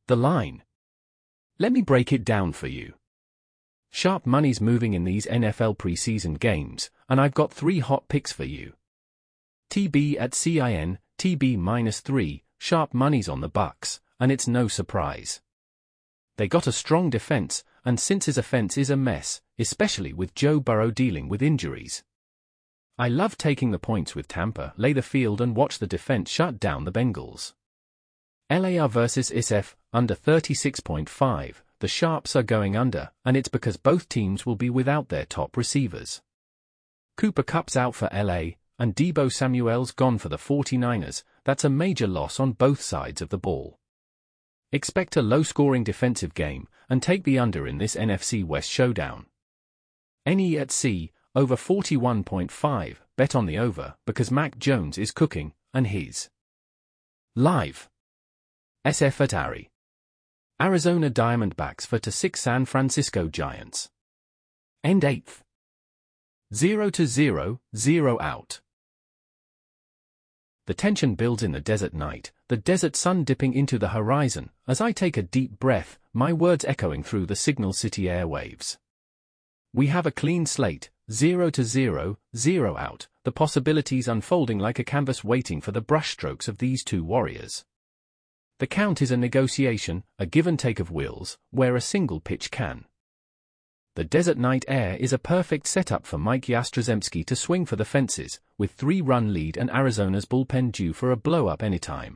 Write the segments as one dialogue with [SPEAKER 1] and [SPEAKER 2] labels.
[SPEAKER 1] The line. Let me break it down for you. Sharp money's moving in these NFL preseason games, and I've got 3 hot picks for you. TB at CIN, TB -3, sharp money's on the Bucs, and it's no surprise. They got a strong defense, and since his offense is a mess, especially with Joe Burrow dealing with injuries. I love taking the points with Tampa, lay the field and watch the defense shut down the Bengals. LAR versus SF, under 36.5, the Sharps are going under, and it's because both teams will be without their top receivers. Cooper Kupp's out for LA, and Deebo Samuel's gone for the 49ers. That's a major loss on both sides of the ball. Expect a low-scoring defensive game, and take the under in this NFC West showdown. NE at C, over 41.5, bet on the over, because Mac Jones is cooking, and he's live. SF at Ari. Arizona Diamondbacks for +6 San Francisco Giants. End 8th. 0-0, 0 out. The tension builds in the desert night, the desert sun dipping into the horizon, as I take a deep breath, my words echoing through the Signal City airwaves. We have a clean slate, 0-0, 0 out, the possibilities unfolding like a canvas waiting for the brushstrokes of these two warriors. The count is a negotiation, a give and take of wills, where a single pitch can. The desert night air is a perfect setup for Mike Yastrzemski to swing for the fences, with 3-run lead and Arizona's bullpen due for a blow-up anytime.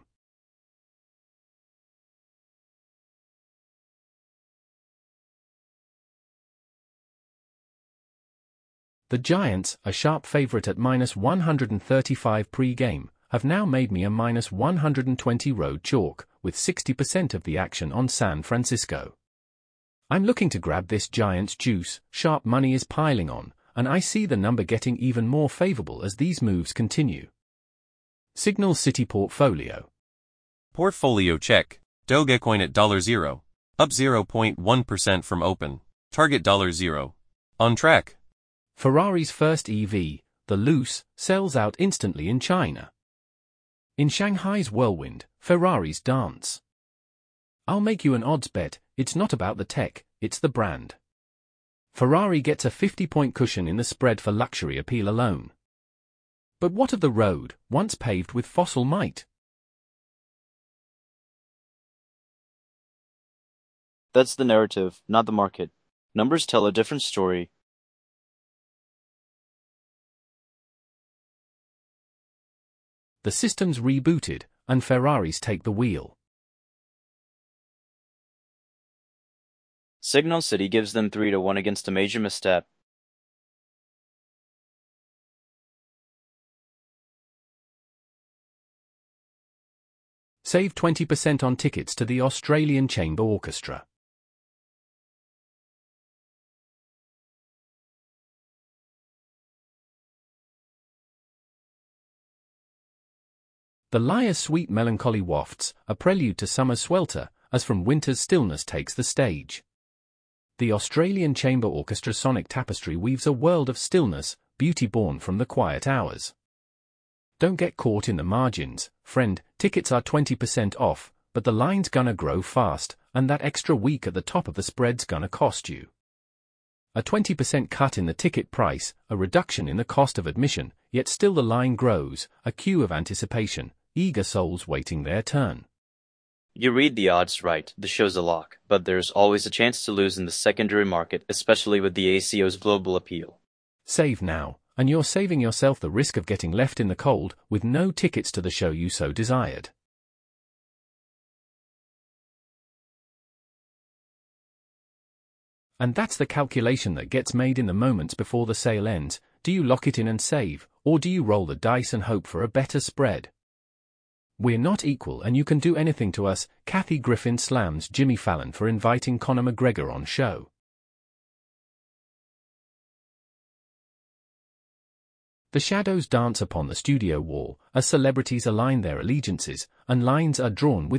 [SPEAKER 1] The Giants, a sharp favorite at -135 pre-game, have now made me a -120 road chalk, with 60% of the action on San Francisco. I'm looking to grab this Giants juice, sharp money is piling on, and I see the number getting even more favorable as these moves continue. Signal City Portfolio.
[SPEAKER 2] Portfolio check. Dogecoin at $0, up 0.1% from open. Target $0. On track.
[SPEAKER 1] Ferrari's first EV, the Luce, sells out instantly in China. In Shanghai's whirlwind, Ferraris dance. I'll make you an odds bet, it's not about the tech, it's the brand. Ferrari gets a 50-point cushion in the spread for luxury appeal alone. But what of the road, once paved with fossil might?
[SPEAKER 3] That's the narrative, not the market. Numbers tell a different story.
[SPEAKER 1] The system's rebooted, and Ferraris take the wheel.
[SPEAKER 3] Signal City gives them 3-1 against a major misstep.
[SPEAKER 1] Save 20% on tickets to the Australian Chamber Orchestra. The lyre's sweet melancholy wafts, a prelude to summer's swelter, as from winter's stillness takes the stage. The Australian Chamber Orchestra sonic tapestry weaves a world of stillness, beauty born from the quiet hours. Don't get caught in the margins, friend, tickets are 20% off, but the line's gonna grow fast, and that extra week at the top of the spread's gonna cost you. A 20% cut in the ticket price, a reduction in the cost of admission, yet still the line grows, a queue of anticipation, eager souls waiting their turn.
[SPEAKER 3] You read the odds right, the show's a lock, but there's always a chance to lose in the secondary market, especially with the ACO's global appeal.
[SPEAKER 1] Save now, and you're saving yourself the risk of getting left in the cold with no tickets to the show you so desired. And that's the calculation that gets made in the moments before the sale ends. Do you lock it in and save, or do you roll the dice and hope for a better spread? We're not equal and you can do anything to us. Kathy Griffin slams Jimmy Fallon for inviting Conor McGregor on show. The shadows dance upon the studio wall as celebrities align their allegiances, and lines are drawn with